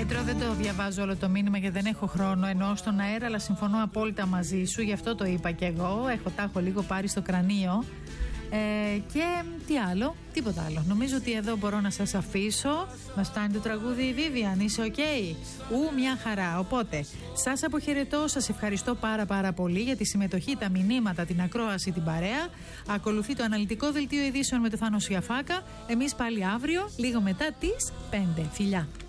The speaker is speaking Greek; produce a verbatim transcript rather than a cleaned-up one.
Πέτρο, δεν το διαβάζω όλο το μήνυμα γιατί δεν έχω χρόνο, εννοώ στον αέρα, αλλά συμφωνώ απόλυτα μαζί σου, γι' αυτό το είπα κι εγώ. Έχω, τα έχω λίγο πάρει στο κρανίο. Ε, και τι άλλο, τίποτα άλλο. Νομίζω ότι εδώ μπορώ να σας αφήσω. Μας φτάνει το τραγούδι, Vivian, είσαι οκ? Okay? Ου, μια χαρά. Οπότε, σας αποχαιρετώ, σας ευχαριστώ πάρα πάρα πολύ για τη συμμετοχή, τα μηνύματα, την ακρόαση, την παρέα. Ακολουθεί το αναλυτικό δελτίο ειδήσεων με το Θάνο Σιαφάκα. Εμείς πάλι αύριο, λίγο μετά τις πέντε. Φιλιά.